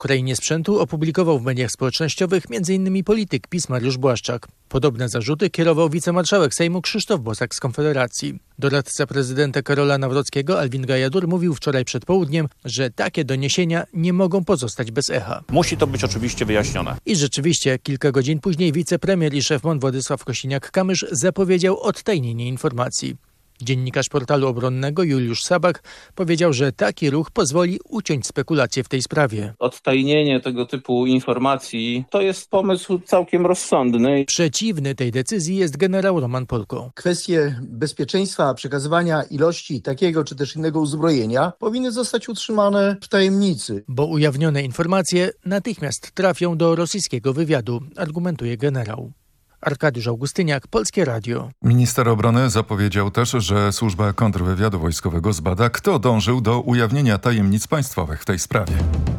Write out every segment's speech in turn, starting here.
Krojenie sprzętu opublikował w mediach społecznościowych m.in. polityk PiS Mariusz Błaszczak. Podobne zarzuty kierował wicemarszałek Sejmu Krzysztof Bosak z Konfederacji. Doradca prezydenta Karola Nawrockiego Alvin Gajadur mówił wczoraj przed południem, że takie doniesienia nie mogą pozostać bez echa. Musi to być oczywiście wyjaśnione. I rzeczywiście, kilka godzin później wicepremier i szef MON Władysław Kosiniak-Kamysz zapowiedział odtajnienie informacji. Dziennikarz portalu obronnego Juliusz Sabak powiedział, że taki ruch pozwoli uciąć spekulacje w tej sprawie. Odtajnienie tego typu informacji to jest pomysł całkiem rozsądny. Przeciwny tej decyzji jest generał Roman Polko. Kwestie bezpieczeństwa przekazywania ilości takiego czy też innego uzbrojenia powinny zostać utrzymane w tajemnicy. Bo ujawnione informacje natychmiast trafią do rosyjskiego wywiadu, argumentuje generał. Arkadiusz Augustyniak, Polskie Radio. Minister obrony zapowiedział też, że służba kontrwywiadu wojskowego zbada, kto dążył do ujawnienia tajemnic państwowych w tej sprawie.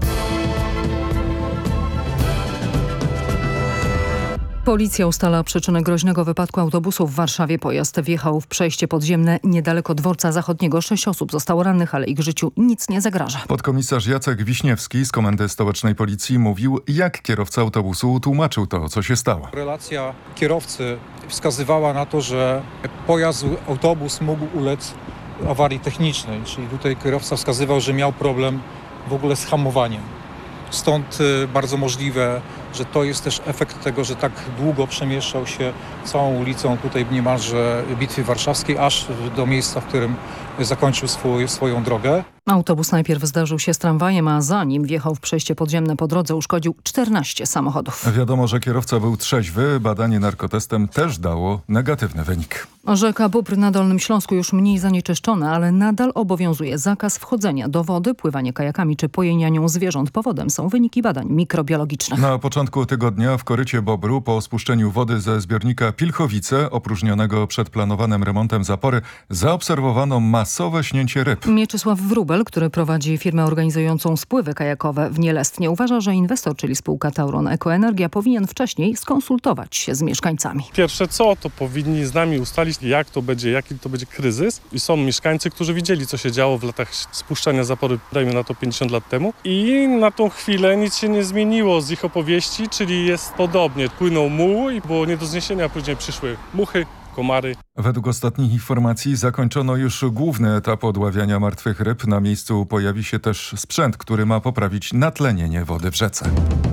Policja ustala przyczynę groźnego wypadku autobusu w Warszawie. Pojazd wjechał w przejście podziemne niedaleko dworca zachodniego. 6 osób zostało rannych, ale ich życiu nic nie zagraża. Podkomisarz Jacek Wiśniewski z Komendy Stołecznej Policji mówił, jak kierowca autobusu tłumaczył to, co się stało. Relacja kierowcy wskazywała na to, że autobus mógł ulec awarii technicznej, czyli tutaj kierowca wskazywał, że miał problem w ogóle z hamowaniem. Stąd bardzo możliwe, że to jest też efekt tego, że tak długo przemieszczał się całą ulicą tutaj niemalże Bitwy Warszawskiej, aż do miejsca, w którym zakończył swoją drogę. Autobus najpierw zdarzył się z tramwajem, a zanim wjechał w przejście podziemne po drodze, uszkodził 14 samochodów. Wiadomo, że kierowca był trzeźwy. Badanie narkotestem też dało negatywny wynik. Rzeka Bóbr na Dolnym Śląsku już mniej zanieczyszczona, ale nadal obowiązuje zakaz wchodzenia do wody, pływanie kajakami czy pojenia nią zwierząt. Powodem są wyniki badań mikrobiologicznych. Na początku tygodnia w korycie Bobru po spuszczeniu wody ze zbiornika Pilchowice, opróżnionego przed planowanym remontem zapory, zaobserwowano masowe śnięcie ryb. Mieczysław Wróbel, który prowadzi firmę organizującą spływy kajakowe w Nielestnie, uważa, że inwestor, czyli spółka Tauron Ekoenergia, powinien wcześniej skonsultować się z mieszkańcami. Pierwsze co, to powinni z nami ustalić, jak to będzie, jaki to będzie kryzys. I są mieszkańcy, którzy widzieli, co się działo w latach spuszczania zapory, dajmy na to 50 lat temu. I na tą chwilę nic się nie zmieniło z ich opowieści, czyli jest podobnie. Płynął muł i było nie do zniesienia, później przyszły muchy, komary. Według ostatnich informacji zakończono już główny etap odławiania martwych ryb. Na miejscu pojawi się też sprzęt, który ma poprawić natlenienie wody w rzece.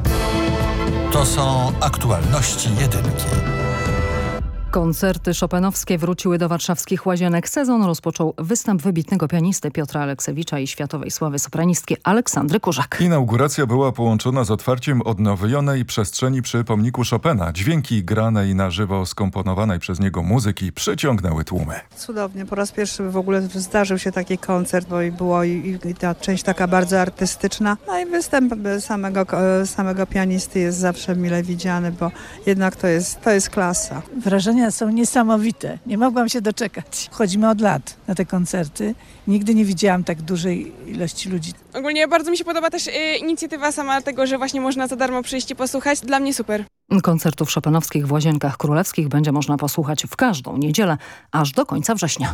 To są aktualności jedynki. Koncerty chopinowskie wróciły do warszawskich Łazienek. Sezon rozpoczął występ wybitnego pianisty Piotra Aleksewicza i światowej sławy sopranistki Aleksandry Kurzak. Inauguracja była połączona z otwarciem odnowionej przestrzeni przy pomniku Chopina. Dźwięki granej na żywo skomponowanej przez niego muzyki przyciągnęły tłumy. Cudownie. Po raz pierwszy w ogóle zdarzył się taki koncert, bo była i ta część taka bardzo artystyczna. No i występ samego pianisty jest zawsze mile widziany, bo jednak to jest klasa. Wrażenia są niesamowite. Nie mogłam się doczekać. Chodzimy od lat na te koncerty. Nigdy nie widziałam tak dużej ilości ludzi. Ogólnie bardzo mi się podoba też inicjatywa sama tego, że właśnie można za darmo przyjść i posłuchać. Dla mnie super. Koncertów chopinowskich w Łazienkach Królewskich będzie można posłuchać w każdą niedzielę aż do końca września.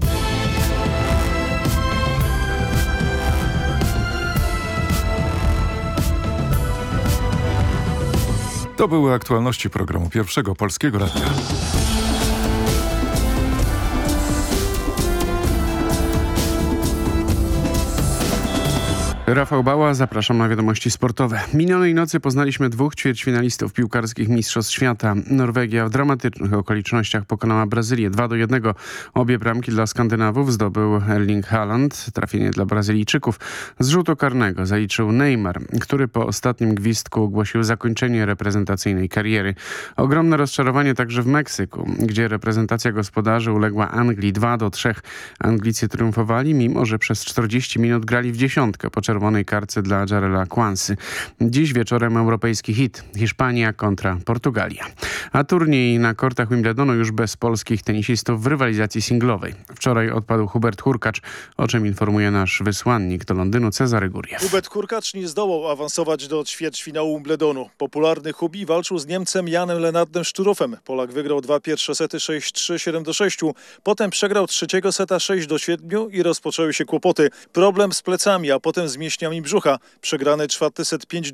To były aktualności programu Pierwszego Polskiego Radia. Rafał Bała, zapraszam na wiadomości sportowe. Minionej nocy poznaliśmy 2 ćwierćfinalistów piłkarskich Mistrzostw Świata. Norwegia w dramatycznych okolicznościach pokonała Brazylię 2-1. Obie bramki dla Skandynawów zdobył Erling Haaland. Trafienie dla Brazylijczyków z rzutu karnego zaliczył Neymar, który po ostatnim gwizdku ogłosił zakończenie reprezentacyjnej kariery. Ogromne rozczarowanie także w Meksyku, gdzie reprezentacja gospodarzy uległa Anglii 2-3. Anglicy triumfowali, mimo że przez 40 minut grali w dziesiątkę po czerwonej kartce dla Jarela Kłansy. Dziś wieczorem europejski hit. Hiszpania kontra Portugalia. A turniej na kortach Wimbledonu już bez polskich tenisistów w rywalizacji singlowej. Wczoraj odpadł Hubert Hurkacz, o czym informuje nasz wysłannik do Londynu Cezary Guriew. Hubert Hurkacz nie zdołał awansować do ćwierćfinału Wimbledonu. Popularny Hubi walczył z Niemcem Janem Lennartem Szturufem. Polak wygrał 2 pierwsze sety 6-3, 7-6. Potem przegrał trzeciego seta 6-7 i rozpoczęły się kłopoty. Problem z plecami, a potem zmiana mięśniami brzucha. Przegrany czwarty set 5